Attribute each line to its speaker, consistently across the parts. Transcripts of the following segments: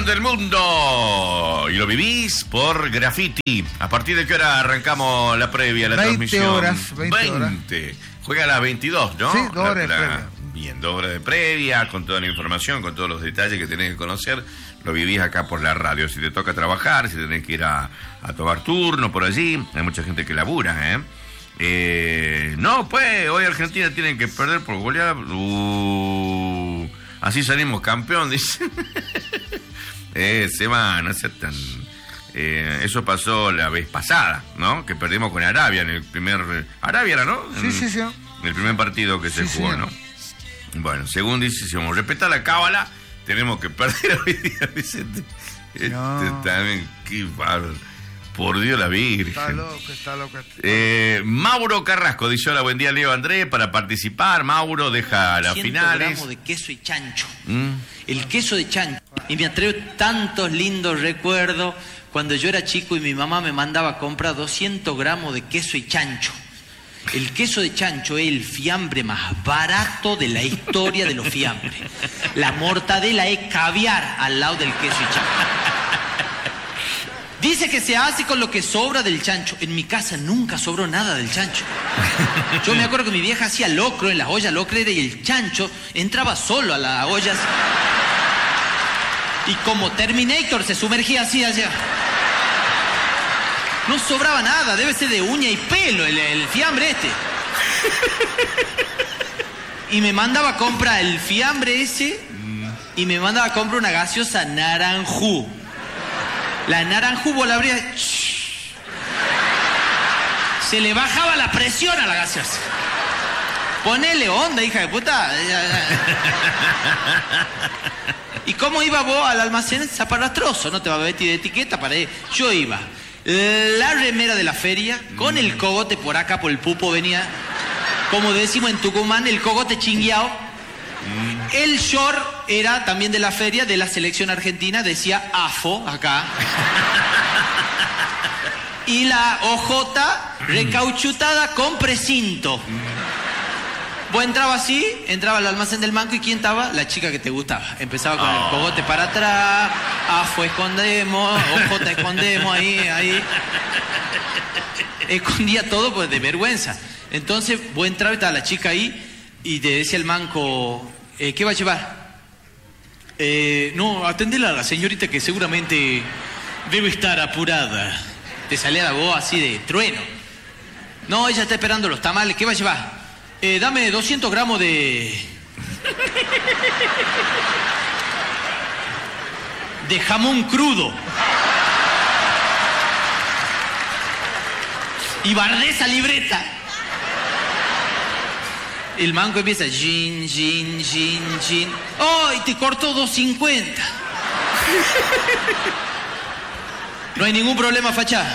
Speaker 1: campeón del mundo. Y lo vivís por Graffiti. ¿A partir de qué hora arrancamos la previa, la
Speaker 2: 20
Speaker 1: transmisión?
Speaker 2: horas, 20 horas.
Speaker 1: Juega a las 22, ¿no?
Speaker 2: Sí, 2 horas de previa.
Speaker 1: Bien, 2 horas de previa, con toda la información, con todos los detalles que tenés que conocer. Lo vivís acá por la radio. Si te toca trabajar, si tenés que ir a tomar turno por allí. Hay mucha gente que labura, no, pues, hoy Argentina tiene que perder por goleada. Así salimos campeón, dice. No sea tan... eso pasó la vez pasada, ¿no? Que perdimos con Arabia en el primer... Arabia era, ¿no?
Speaker 2: Sí.
Speaker 1: En el primer partido que se jugó, ¿no? Bueno, según dice, si vamos a respetar la cábala, tenemos que perder hoy día, dice. También, qué bárbaro. Por Dios la Virgen.
Speaker 2: Está loco.
Speaker 1: Mauro Carrasco dice: hola, buen día, Leo Andrés, para participar. Mauro deja las finales.
Speaker 3: Gramos de queso y chancho. El queso de chancho. Y me atrevo tantos lindos recuerdos cuando yo era chico y mi mamá me mandaba a comprar 200 gramos de queso y chancho. El queso de chancho es el fiambre más barato de la historia de los fiambres. La mortadela es caviar al lado del queso y chancho. Dice que se hace con lo que sobra del chancho. En mi casa nunca sobró nada del chancho. Yo me acuerdo que mi vieja hacía locro en las ollas locreras y el chancho entraba solo a las ollas. Y como Terminator se sumergía así allá. No sobraba nada, debe ser de uña y pelo el fiambre este. Y me mandaba a comprar el fiambre ese y me mandaba a comprar una gaseosa naranjú. La naranjú vos la abrías... Se le bajaba la presión a la gaseosa. Ponele onda, hija de puta. ¿Y cómo iba vos al almacén? Zaparrastroso, no te va a vestir de etiqueta para ir. Yo iba... La remera de la feria, con el cogote por acá, por el pupo venía, como decimos en Tucumán, el cogote chingueado. El short era también de la feria, de la selección argentina, decía AFO acá. Y la ojota recauchutada con precinto. Vos entrabas así, entraba al almacén del banco y ¿quién estaba? La chica que te gustaba. Empezaba con el cogote para atrás, AFO escondemos, ojota escondemos, ahí. Escondía todo pues de vergüenza. Entonces vos entrabas y estaba la chica ahí y te decía el manco, ¿qué va a llevar? No, atendela a la señorita que seguramente debe estar apurada. Te salía la voz así de trueno. No, ella está esperando los tamales, ¿qué va a llevar? Dame 200 gramos de jamón crudo. Y bardé esa libreta. El manco empieza, gin. ¡Oh! Y te cortó 2.50. No hay ningún problema, facha.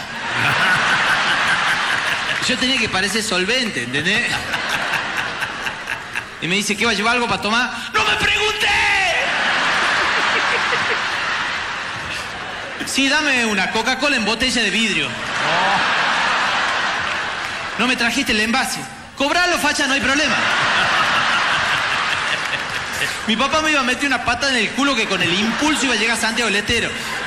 Speaker 3: Yo tenía que parecer solvente, ¿entendés? Y me dice, ¿qué va a llevar algo para tomar? ¡No me pregunté! Sí, dame una Coca-Cola en botella de vidrio. No me trajiste el envase. Cobralo, facha, no hay problema. Mi papá me iba a meter una pata en el culo que con el impulso iba a llegar a Santiago del Estero.